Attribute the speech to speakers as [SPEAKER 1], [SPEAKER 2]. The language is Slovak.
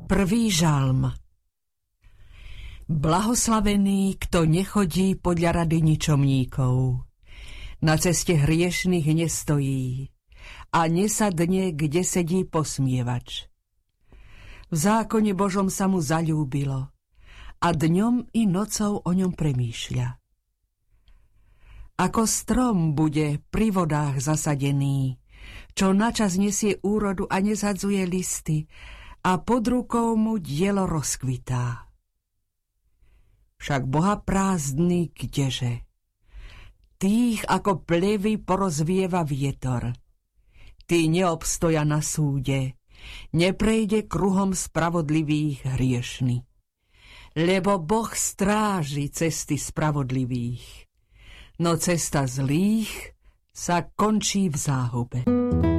[SPEAKER 1] Prvý žalm. Blahoslavený, kto nechodí podľa rady ničomníkov, na ceste hriešnych nestojí a nesadne, kde sedí posmievač. V zákone Božom sa mu zaľúbilo a dňom i nocou o ňom premýšľa. Ako strom bude pri vodách zasadený, čo načas nesie úrodu a nezhadzuje listy, a pod rukou mu dielo rozkvitá. Však Boha prázdny kdeže? Tých ako plevy porozvieva vietor. Tí neobstoja na súde, neprejde kruhom spravodlivých hriešny. Lebo Boh stráži cesty spravodlivých, no cesta zlých sa končí v záhube.